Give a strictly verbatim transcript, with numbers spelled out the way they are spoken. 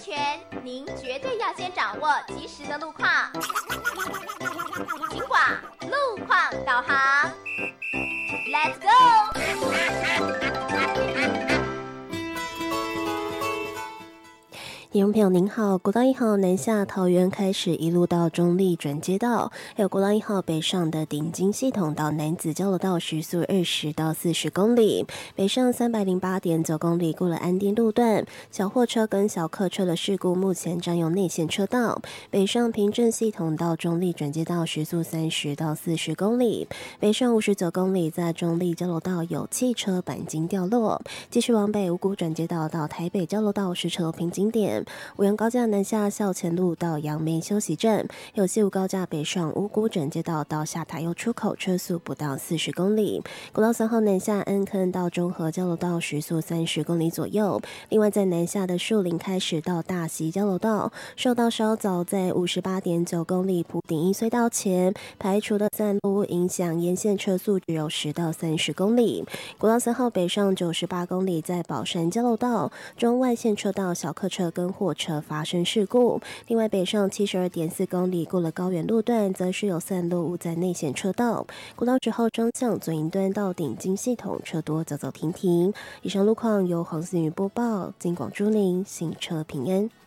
全，您绝对要先掌握及时的路况。警广路况导航 ，Let's go！ 听众朋友您好，国道一号南下桃园开始一路到中立转接道，还有国道一号北上的顶金系统到南子交流道时速二十到四十公里，北上三百零八点九公里过了安定路段，小货车跟小客车的事故目前占用内线车道，北上平镇系统到中立转接道时速三十到四十公里，北上五十九公里在中立交流道有汽车钣金掉落，继续往北五股转接道到台北交流道是车流瓶颈点。五原高架南下校前路到杨梅休息站，有西武高架北上五股转接道到下台右出口，车速不到四十公里。国道三号南下安坑到中和交流道时速三十公里左右。另外在南下的树林开始到大溪交流道，受到稍早在五十八点九公里埔顶一隧道前排除的散路影响，沿线车速只有十到三十公里。国道三号北上九十八公里，在宝山交流道中外线车道小客车跟货车发生事故。另外北上七十二点四公里过了高原路段，则是有散落物在内线车道。国道之后双向左营端到顶金系统车多走走停停。以上路况由黄思雨播报，金广朱林行车平安。